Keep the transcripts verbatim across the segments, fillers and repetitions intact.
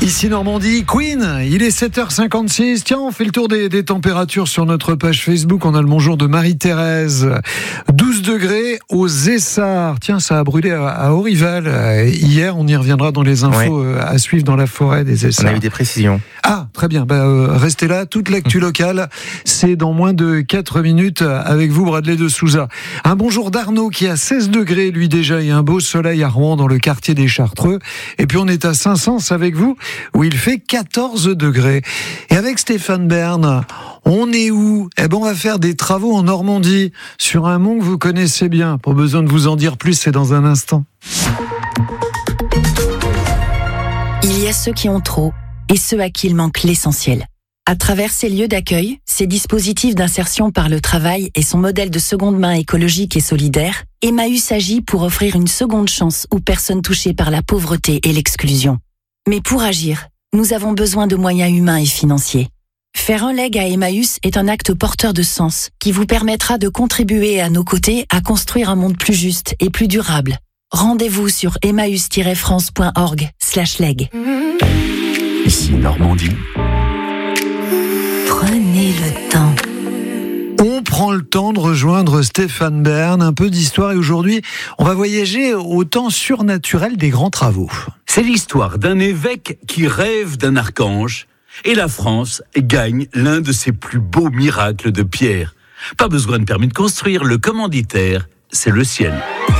Ici Normandie, Queen, il est sept heures cinquante-six. Tiens, on fait le tour des, des températures sur notre page Facebook. On a le bonjour de Marie-Thérèse. douze degrés aux Essarts. Tiens, ça a brûlé à, à Aurival. Hier, on y reviendra dans les infos ouais. à suivre dans la forêt des Essarts. On a eu des précisions. Ah, très bien. Bah, euh, restez là. Toute l'actu locale, c'est dans moins de quatre minutes avec vous, Bradley de Souza. Un bonjour d'Arnaud qui a seize degrés, lui déjà, et un beau soleil à Rouen dans le quartier des Chartreux. Et puis on est à Saint-Saëns avec vous, où il fait quatorze degrés. Et avec Stéphane Bern, on est où ? Eh ben, on va faire des travaux en Normandie, sur un mont que vous connaissez bien. Pas besoin de vous en dire plus, c'est dans un instant. Il y a ceux qui ont trop et ceux à qui il manque l'essentiel. À travers ces lieux d'accueil, ces dispositifs d'insertion par le travail et son modèle de seconde main écologique et solidaire, Emmaüs agit pour offrir une seconde chance aux personnes touchées par la pauvreté et l'exclusion. Mais pour agir, nous avons besoin de moyens humains et financiers. Faire un leg à Emmaüs est un acte porteur de sens qui vous permettra de contribuer à nos côtés à construire un monde plus juste et plus durable. Rendez-vous sur emmaüs tiret france point org slash leg. Ici Normandie. Prenez le temps. On prend le temps de rejoindre Stéphane Bern, un peu d'histoire, et aujourd'hui, on va voyager au temps surnaturel des grands travaux. C'est l'histoire d'un évêque qui rêve d'un archange, et la France gagne l'un de ses plus beaux miracles de pierre. Pas besoin de permis de construire, le commanditaire, c'est le ciel.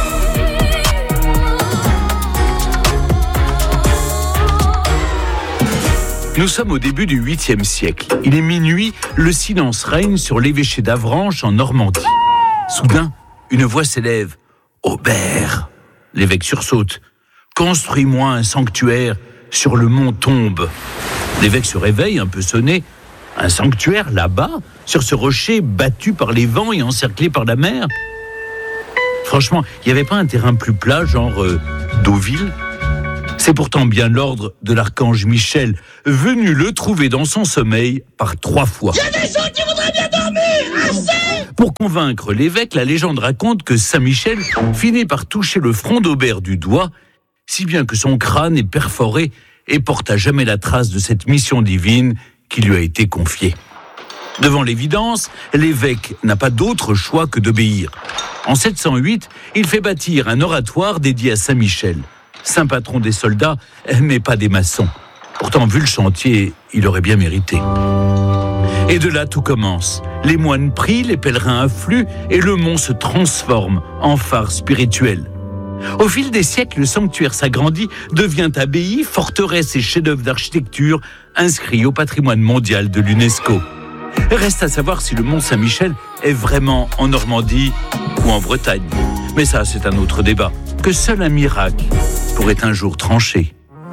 Nous sommes au début du huitième siècle. Il est minuit, le silence règne sur l'évêché d'Avranches en Normandie. Soudain, une voix s'élève. « Aubert !» L'évêque sursaute. « Construis-moi un sanctuaire sur le mont Tombe. » L'évêque se réveille, un peu sonné. Un sanctuaire là-bas, sur ce rocher battu par les vents et encerclé par la mer. Franchement, il n'y avait pas un terrain plus plat, genre euh, Deauville ? C'est pourtant bien l'ordre de l'archange Michel, venu le trouver dans son sommeil par trois fois. Il y a des gens qui voudraient bien dormir, assez ! Pour convaincre l'évêque, la légende raconte que Saint Michel finit par toucher le front d'Aubert du doigt, si bien que son crâne est perforé et porte à jamais la trace de cette mission divine qui lui a été confiée. Devant l'évidence, l'évêque n'a pas d'autre choix que d'obéir. En sept cent huit, il fait bâtir un oratoire dédié à Saint Michel. Saint patron des soldats, mais pas des maçons. Pourtant, vu le chantier, il aurait bien mérité. Et de là, tout commence. Les moines prient, les pèlerins affluent, et le mont se transforme en phare spirituel. Au fil des siècles, le sanctuaire s'agrandit, devient abbaye, forteresse et chef-d'œuvre d'architecture, inscrit au patrimoine mondial de l'UNESCO. Reste à savoir si le mont Saint-Michel est vraiment en Normandie ou en Bretagne. Mais ça, c'est un autre débat, que seul un miracle pourrait un jour trancher.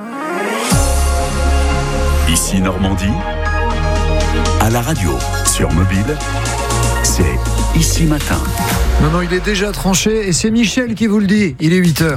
Ici Normandie, à la radio, sur mobile, c'est Ici Matin. Non, non, il est déjà tranché et c'est Michel qui vous le dit. Il est huit heures.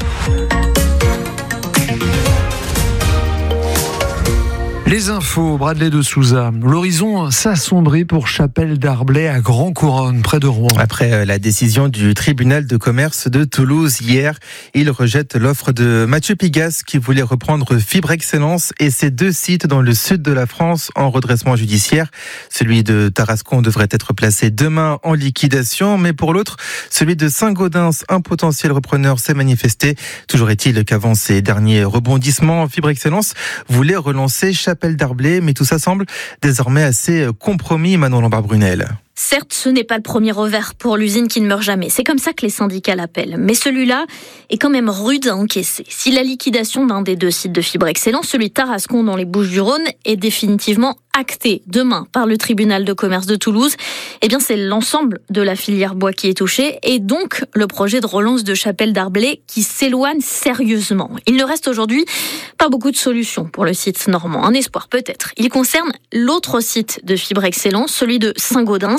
Les infos, Bradley de Souza. L'horizon s'assombrit pour Chapelle d'Arblay à Grand Couronne, près de Rouen. Après la décision du tribunal de commerce de Toulouse hier, il rejette l'offre de Mathieu Pigasse qui voulait reprendre Fibre Excellence et ses deux sites dans le sud de la France en redressement judiciaire. Celui de Tarascon devrait être placé demain en liquidation, mais pour l'autre, celui de Saint-Gaudens, un potentiel repreneur s'est manifesté. Toujours est-il qu'avant ces derniers rebondissements, Fibre Excellence voulait relancer Chapelle d'Arblay, mais tout ça semble désormais assez compromis, Manon Lombard-Brunel. Certes, ce n'est pas le premier revers pour l'usine qui ne meurt jamais. C'est comme ça que les syndicats l'appellent. Mais celui-là est quand même rude à encaisser. Si la liquidation d'un des deux sites de Fibre Excellence, celui de Tarascon dans les Bouches-du-Rhône, est définitivement acté demain par le tribunal de commerce de Toulouse, eh bien c'est l'ensemble de la filière bois qui est touché et donc le projet de relance de Chapelle d'Arblay qui s'éloigne sérieusement. Il ne reste aujourd'hui pas beaucoup de solutions pour le site normand. Un espoir peut-être. Il concerne l'autre site de Fibre Excellence, celui de Saint-Gaudens.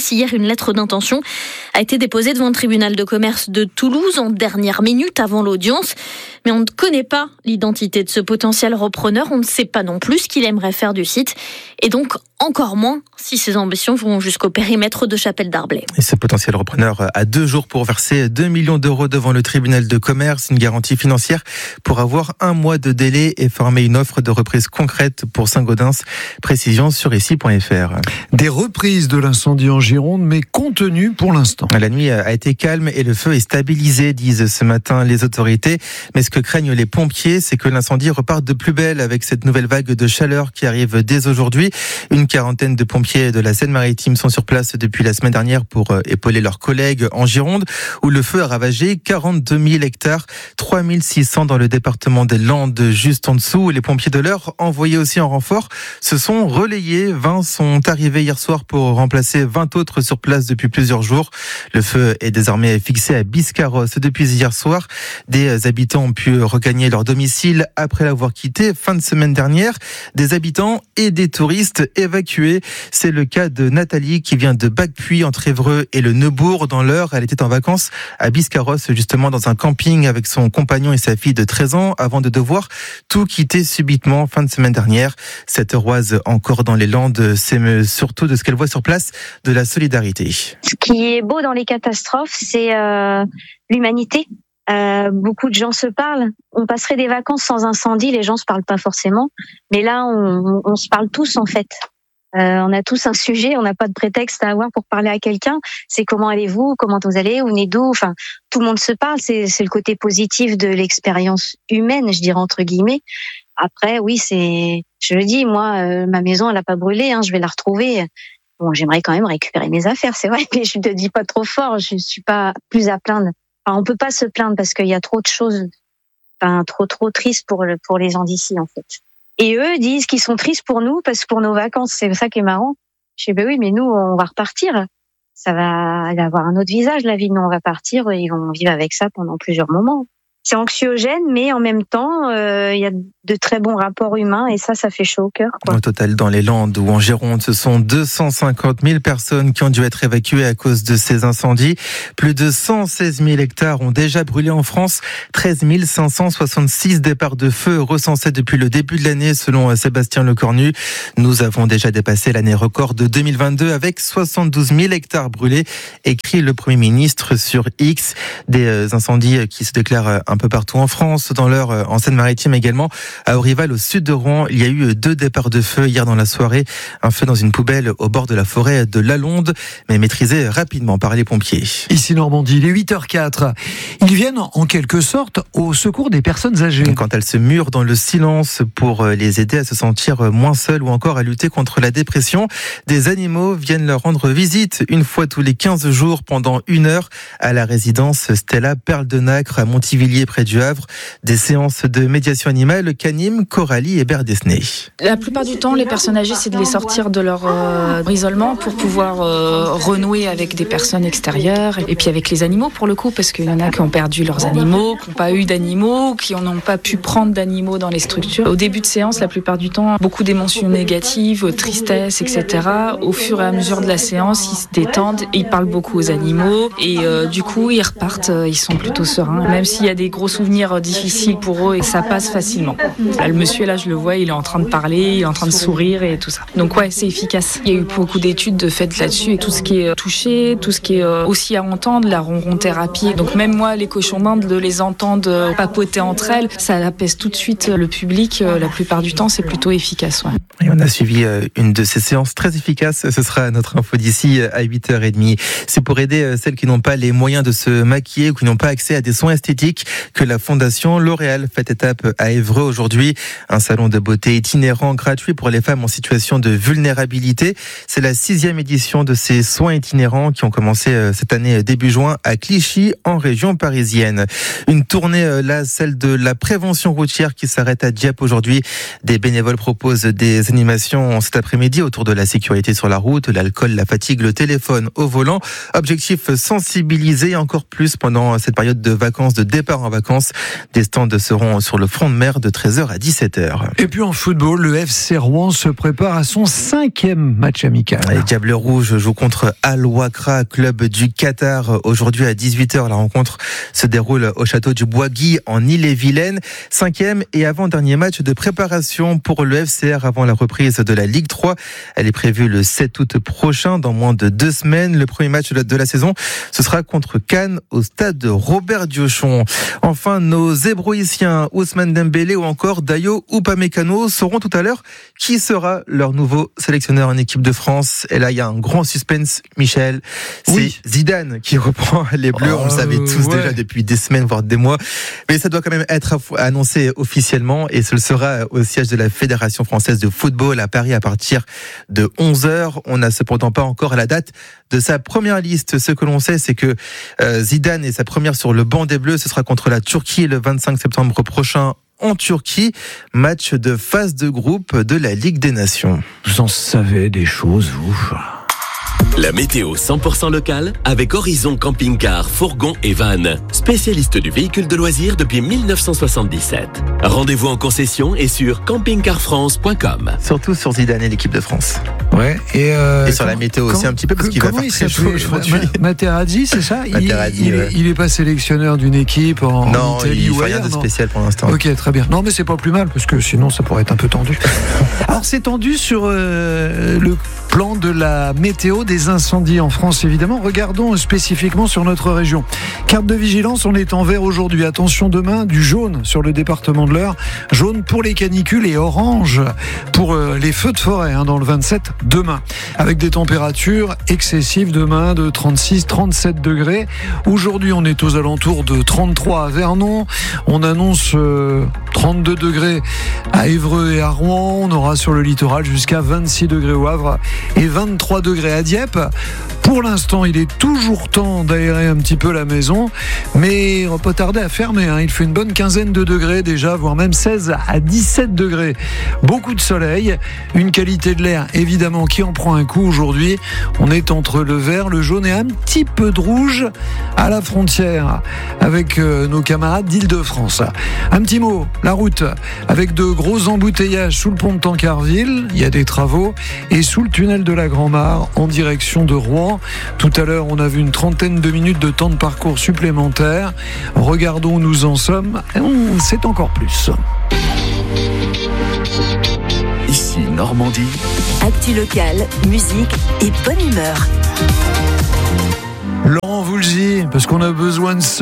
audience. Hier, une lettre d'intention a été déposée devant le tribunal de commerce de Toulouse en dernière minute avant l'audience. Mais on ne connaît pas l'identité de ce potentiel repreneur. On ne sait pas non plus ce qu'il aimerait faire du site. Et donc, encore moins si ses ambitions vont jusqu'au périmètre de Chapelle Darblay. Et ce potentiel repreneur a deux jours pour verser deux millions d'euros devant le tribunal de commerce, une garantie financière pour avoir un mois de délai et former une offre de reprise concrète pour Saint-Gaudens. Précision sur ici point f r. Des reprises de l'incendie en Gironde, mais contenues pour l'instant. La nuit a été calme et le feu est stabilisé, disent ce matin les autorités. Mais ce que craignent les pompiers, c'est que l'incendie reparte de plus belle avec cette nouvelle vague de chaleur qui arrive dès aujourd'hui. Une quarantaine de pompiers de la Seine-Maritime sont sur place depuis la semaine dernière pour épauler leurs collègues en Gironde, où le feu a ravagé quarante-deux mille hectares, trois mille six cents dans le département des Landes, juste en dessous. Les pompiers de l'Eure, envoyés aussi en renfort, se sont relayés. vingt sont arrivés hier soir pour remplacer vingt autres sur place depuis plusieurs jours. Le feu est désormais fixé à Biscarrosse depuis hier soir. Des habitants ont pu regagner leur domicile après l'avoir quitté fin de semaine dernière. Des habitants et des touristes évacués. C'est le cas de Nathalie qui vient de Bacpuy entre Évreux et le Neubourg dans l'Eure. Elle était en vacances à Biscarrosse, justement dans un camping avec son compagnon et sa fille de treize ans avant de devoir tout quitter subitement fin de semaine dernière. Cette Euroise encore dans les Landes, c'est surtout de ce qu'elle voit sur place de la solidarité. Ce qui est beau dans les catastrophes, c'est euh, l'humanité. Euh, beaucoup de gens se parlent. On passerait des vacances sans incendie, les gens se parlent pas forcément. Mais là, on, on se parle tous en fait. Euh, on a tous un sujet, on n'a pas de prétexte à avoir pour parler à quelqu'un. C'est comment allez-vous, comment vous allez, où venez d'où. Enfin, tout le monde se parle. C'est, c'est le côté positif de l'expérience humaine, je dirais entre guillemets. Après, oui, c'est, je le dis, moi, euh, ma maison, elle a pas brûlé. Hein, je vais la retrouver. Bon, j'aimerais quand même récupérer mes affaires, c'est vrai, mais je te dis pas trop fort. Je suis pas plus à plaindre. Enfin, on peut pas se plaindre parce qu'il y a trop de choses, enfin, trop trop tristes pour le, pour les gens d'ici en fait. Et eux disent qu'ils sont tristes pour nous parce que pour nos vacances, c'est ça qui est marrant. Je dis ben oui, mais nous on va repartir. Ça va avoir un autre visage la vie. Nous on va partir, ils vont vivre avec ça pendant plusieurs moments. C'est anxiogène, mais en même temps, euh, il y a de très bons rapports humains et ça, ça fait chaud au cœur. Quoi. Au total, dans les Landes ou en Gironde, ce sont deux cent cinquante mille personnes qui ont dû être évacuées à cause de ces incendies. Plus de cent seize mille hectares ont déjà brûlé en France. treize mille cinq cent soixante-six départs de feu recensés depuis le début de l'année, selon Sébastien Lecornu. Nous avons déjà dépassé l'année record de deux mille vingt-deux avec soixante-douze mille hectares brûlés, écrit le Premier ministre sur X. Des incendies qui se déclarent un peu partout en France, dans l'Eure, en Seine-Maritime également. À Aurival, au sud de Rouen, il y a eu deux départs de feu hier dans la soirée. Un feu dans une poubelle au bord de la forêt de Lalonde, mais maîtrisé rapidement par les pompiers. Ici Normandie, il est huit heures quatre. Ils viennent en quelque sorte au secours des personnes âgées. Quand elles se murent dans le silence pour les aider à se sentir moins seules ou encore à lutter contre la dépression, des animaux viennent leur rendre visite une fois tous les quinze jours pendant une heure à la résidence Stella Perle de Nacre à Montivilliers près du Havre. Des séances de médiation animale qu'animent Coralie et Berdesnay. La plupart du temps, les personnes âgées, c'est de les sortir de leur euh, isolement pour pouvoir euh, renouer avec des personnes extérieures et puis avec les animaux pour le coup, parce qu'il y en a qui ont perdu leurs animaux, qui n'ont pas eu d'animaux, qui n'ont pas pu prendre d'animaux dans les structures. Au début de séance, la plupart du temps, beaucoup d'émotions négatives, tristesse, et cetera. Au fur et à mesure de la séance, ils se détendent, ils parlent beaucoup aux animaux et euh, du coup, ils repartent, ils sont plutôt sereins, même s'il y a des gros souvenirs difficiles pour eux et ça passe facilement. Là, le monsieur, là, je le vois, il est en train de parler, il est en train de sourire et tout ça. Donc ouais, c'est efficace. Il y a eu beaucoup d'études de faites là-dessus et tout ce qui est touché, tout ce qui est aussi à entendre, la ronron-thérapie. Donc même moi, les cochons d'Inde, de les entendre papoter entre elles, ça apaise tout de suite le public. La plupart du temps, c'est plutôt efficace. Ouais. Et on a suivi une de ces séances très efficaces. Ce sera notre info d'ici à huit heures trente. C'est pour aider celles qui n'ont pas les moyens de se maquiller ou qui n'ont pas accès à des soins esthétiques que la Fondation L'Oréal fait étape à Évreux aujourd'hui. Un salon de beauté itinérant gratuit pour les femmes en situation de vulnérabilité. C'est la sixième édition de ces soins itinérants qui ont commencé cette année début juin à Clichy, en région parisienne. Une tournée, là, celle de la prévention routière qui s'arrête à Dieppe aujourd'hui. Des bénévoles proposent des animations cet après-midi autour de la sécurité sur la route, l'alcool, la fatigue, le téléphone au volant. Objectif, sensibiliser encore plus pendant cette période de vacances de départ en vacances. Des stands seront sur le front de mer de treize heures à dix-sept heures. Et puis en football, le F C Rouen se prépare à son cinquième match amical. Les Diables Rouges jouent contre Al Wakra, club du Qatar. Aujourd'hui à dix-huit heures, la rencontre se déroule au château du Bois-Guy en Ille-et-Vilaine. Cinquième et avant-dernier match de préparation pour le F C R avant la reprise de la Ligue trois. Elle est prévue le sept août prochain, dans moins de deux semaines. Le premier match de la saison, ce sera contre Cannes au stade Robert Diochon. Enfin, nos Zébroïciens Ousmane Dembélé ou encore Dayo Upamecano sauront tout à l'heure qui sera leur nouveau sélectionneur en équipe de France. Et là, il y a un grand suspense, Michel. C'est oui. Zidane qui reprend les Bleus. Euh, On le savait tous ouais. déjà depuis des semaines, voire des mois. Mais ça doit quand même être annoncé officiellement et ce sera au siège de la Fédération française de football à Paris à partir de onze heures. On n'a cependant pas encore la date de sa première liste. Ce que l'on sait, c'est que euh, Zidane est sa première sur le banc des Bleus. Ce sera contre la Turquie le vingt-cinq septembre prochain en Turquie. Match de phase de groupe de la Ligue des Nations. Vous en savez des choses, vous ? La météo cent pour cent locale avec Horizon Camping-Car, Fourgon et Van. Spécialiste du véhicule de loisirs depuis mille neuf cent soixante-dix-sept. Rendez-vous en concession et sur camping car france point com. Surtout sur Zidane et l'équipe de France. Ouais, et, euh, et sur la météo aussi un petit peu parce qu'il va faire très chaud aujourd'hui. Materazzi, c'est ça? Materazzi, il, ouais. il est pas sélectionneur d'une équipe en non, Italie il ou rien ailleurs, de non spécial pour l'instant. Ok, très bien. Non, mais c'est pas plus mal parce que sinon ça pourrait être un peu tendu. Alors c'est tendu sur euh, le plan de la météo des incendies en France, évidemment. Regardons spécifiquement sur notre région. Carte de vigilance, on est en vert aujourd'hui. Attention demain, du jaune sur le département de l'Eure. Jaune pour les canicules et orange pour euh, les feux de forêt hein, dans le vingt-sept demain. Avec des températures excessives demain de trente-six à trente-sept degrés. Aujourd'hui, on est aux alentours de trente-trois à Vernon. On annonce euh, trente-deux degrés à Évreux et à Rouen. On aura sur le littoral jusqu'à vingt-six degrés au Havre et vingt-trois degrés à Dieppe. Pour l'instant, il est toujours temps d'aérer un petit peu la maison, mais on va pas tarder à fermer. Hein. Il fait une bonne quinzaine de degrés déjà, voire même seize à dix-sept degrés. Beaucoup de soleil, une qualité de l'air évidemment qui en prend un coup aujourd'hui. On est entre le vert, le jaune et un petit peu de rouge à la frontière avec euh, nos camarades d'Île-de-France. Un petit mot, la route, avec de gros embouteillages sous le pont de Tancarville, il y a des travaux, et sous le tunnel de la Grand-Mare en direction de Rouen. Tout à l'heure, on a vu une trentaine de minutes de temps de parcours supplémentaire. Regardons où nous en sommes. On sait encore plus. Ici Normandie. Actu locale, musique et bonne humeur. Laurent Voulzy, parce qu'on a besoin de ça.